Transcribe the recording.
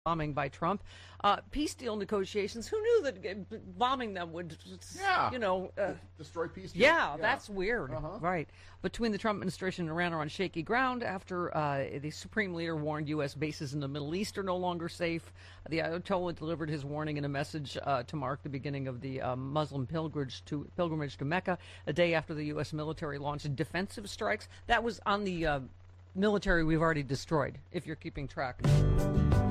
bombing by Trump. Peace deal negotiations. Who knew that bombing them would, destroy peace deal? Yeah, that's weird. Right. Between the Trump administration and Iran are on shaky ground after the Supreme Leader warned U.S. bases in the Middle East are no longer safe. The Ayatollah delivered his warning in a message to mark the beginning of the Muslim pilgrimage to Mecca, a day after the U.S. military launched defensive strikes. That was on the military we've already destroyed, if you're keeping track.